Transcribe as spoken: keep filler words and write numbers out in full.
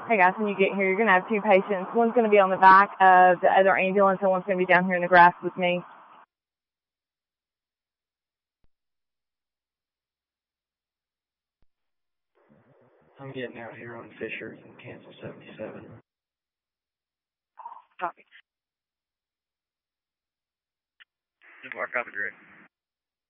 Hey guys, when you get here, you're going to have two patients. One's going to be on the back of the other ambulance, and one's going to be down here in the grass with me. I'm getting out here on Fisher and cancel seventy-seven. Copy. Mark, copy, Greg.